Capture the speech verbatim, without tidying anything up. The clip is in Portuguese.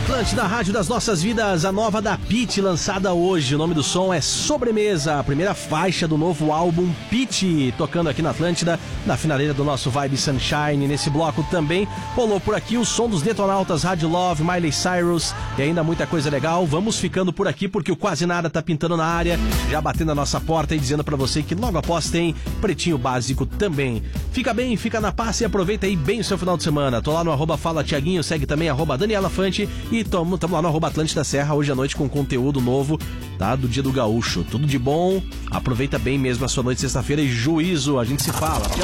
Atlântida, Rádio das Nossas Vidas, a nova da Pitty, lançada hoje. O nome do som é Sobremesa, a primeira faixa do novo álbum Pitty, tocando aqui na Atlântida, na finaleira do nosso Vibe Sunshine. Nesse bloco também rolou por aqui o som dos Detonautas, Rádio Love, Miley Cyrus e ainda muita coisa legal. Vamos ficando por aqui porque o Quase Nada tá pintando na área, já batendo a nossa porta e dizendo pra você que logo após tem Pretinho Básico também. Fica bem, fica na paz e aproveita aí bem o seu final de semana. Tô lá no arroba Fala Tiaguinho, segue também arroba Daniela Fante e tamo, tamo lá no arroba Atlântida Serra hoje à noite com conteúdo novo, tá? Do Dia do Gaúcho. Tudo de bom, aproveita bem mesmo a sua noite sexta-feira e juízo, a gente se fala. Tchau!